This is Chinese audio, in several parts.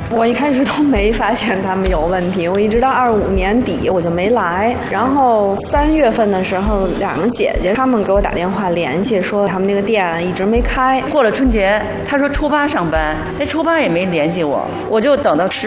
我一开始都没发现他们有问题，我一直到25年底我就没来。然后3月份的时候，2个姐姐她们给我打电话联系，说他们那个店一直没开。 过了春节，他说初8上班，初8也没联系我，我就等到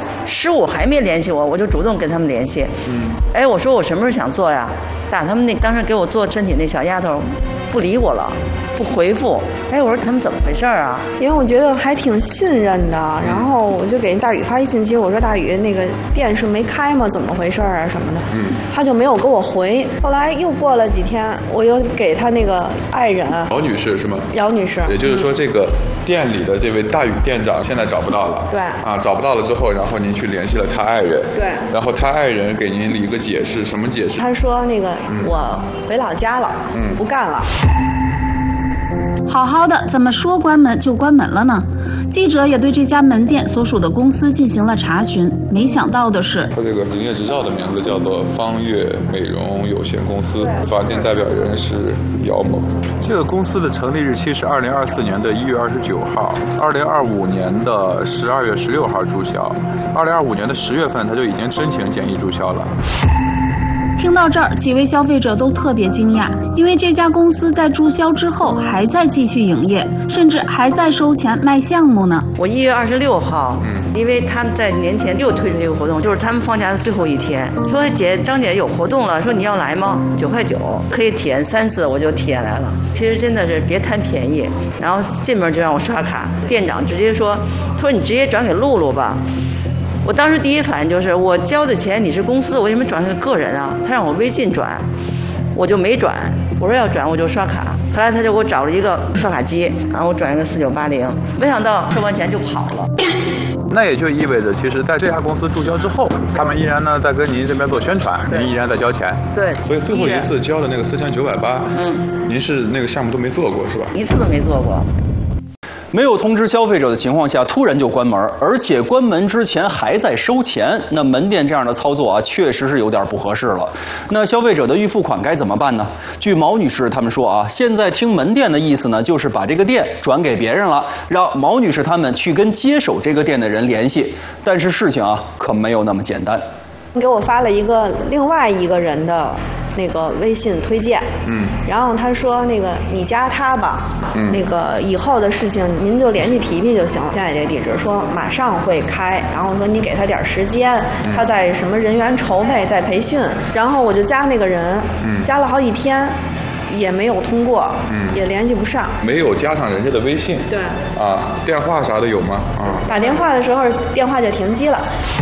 15还没联系我，我就主动跟他们联系。我说我什么时候想做呀？打他们当时给我做身体那小丫头不理我了，不回复。我说他们怎么回事啊？ 因为我觉得还挺信任的，然后我就给大宇发一信息，我说大宇那个店是没开吗？怎么回事啊什么的。他就没有给我回。后来又过了几天，我又给他那个爱人姚女士是吗？ 姚女士。 也就是说，这个店里的这位大宇店长现在找不到了。 对。 找不到了之后，然后您去联系了他爱人。 对。 然后他爱人给您一个解释，什么解释？ 他说那个我回老家了，不干了。 好好的，怎么说关门就关门了呢？记者也对这家门店所属的公司进行了查询，没想到的是， 他这个营业执照的名字叫做方悦美容有限公司，法定代表人是姚某。这个公司的成立日期是2024年的1月29号，2025年的12月16号注销，2025年的10月份他就已经申请简易注销了。 听到这儿，几位消费者都特别惊讶，因为这家公司在注销之后还在继续营业，甚至还在收钱卖项目呢。 我1月26号，因为他们在年前又推出这个活动，就是他们放假的最后一天，说张姐有活动了，说你要来吗？9块9可以体验3次，我就体验来了。其实真的是别贪便宜，然后进门就让我刷卡，店长直接说你直接转给露露吧。我当时第一反应就是我交的钱你是公司，我为什么转给个人啊？他让我微信转，我就没转。我说要转我就刷卡，后来他就给我找了一个刷卡机，然后我转一个4980，没想到收完钱就跑了。 那也就意味着，其实在这家公司注销之后，他们依然呢在跟您这边做宣传，您依然在交钱。 对。 所以最后一次交的那个4980，您是那个项目都没做过是吧？ 一次都没做过。 没有通知消费者的情况下突然就关门，而且关门之前还在收钱，那门店这样的操作啊，确实是有点不合适了。那消费者的预付款该怎么办呢？据毛女士他们说啊，现在听门店的意思呢，就是把这个店转给别人了，让毛女士他们去跟接手这个店的人联系。但是事情啊，可没有那么简单。 给我发了一个另外一个人的那个微信推荐，然后他说那个你加他吧，那个以后的事情您就联系皮皮就行。现在这个地址说马上会开，然后说你给他点时间，他在什么人员筹备，在培训，然后我就加那个人，加了好几天。也没有通过，也联系不上， 没有加上人家的微信。 对啊，电话啥的有吗？ 打电话的时候电话就停机了。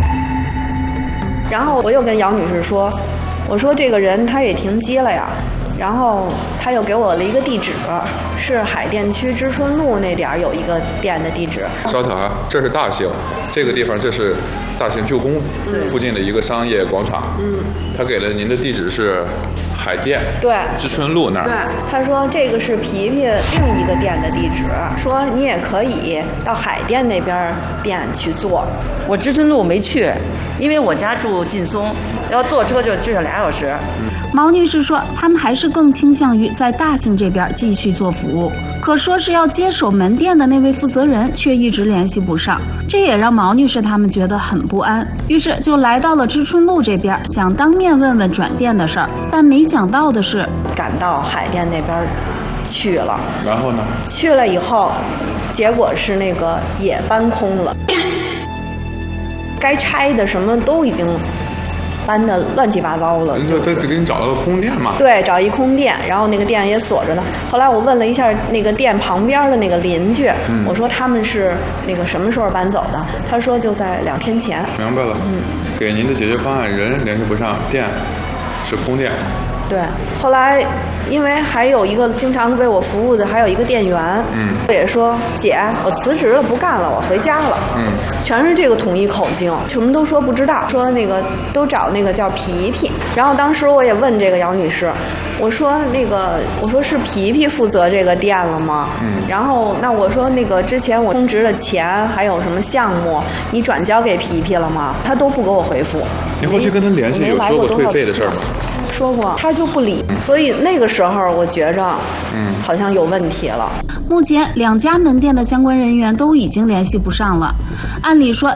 然后我又跟姚女士说，我说这个人他也停机了呀。然后他又给我了一个地址，是海淀区知春路那点有一个店的地址。 稍等啊，这是大兴，这个地方这是大兴旧宫附近的一个商业广场。他给了您的地址是海淀对知春路那儿。 对，他说这个是皮皮另一个店的地址，说你也可以到海淀那边店去做。 我知春路没去，因为我家住劲松，要坐车就至少2小时。 毛女士说，他们还是更倾向于在大兴这边继续做服务，可说是要接手门店的那位负责人却一直联系不上，这也让毛女士他们觉得很不安，于是就来到了知春路这边，想当面问问转店的事儿，但没想到的是， 赶到海淀那边去了， 然后呢？ 去了以后，结果是那个也搬空了，该拆的什么都已经搬的乱七八糟了。 他给你找了个空店嘛？ 对，找一空店，然后那个店也锁着呢。后来我问了一下那个店旁边的那个邻居，我说他们是那个什么时候搬走的？他说就在2天前。 明白了。给您的解决方案，人联系不上，店是空店。 对，后来因为还有一个经常为我服务的，还有一个店员，也说姐，我辞职了，不干了，我回家了。全是这个统一口径，什么都说不知道，说那个都找那个叫皮皮。然后当时我也问这个姚女士，我说是皮皮负责这个店了吗？然后那我说那个之前我充值的钱还有什么项目，你转交给皮皮了吗？他都不给我回复。 你后期跟他联系有说过退费的事儿吗？ 说过，他就不理，所以那个时候我觉着，好像有问题了。 目前2家门店的相关人员都已经联系不上了。按理说，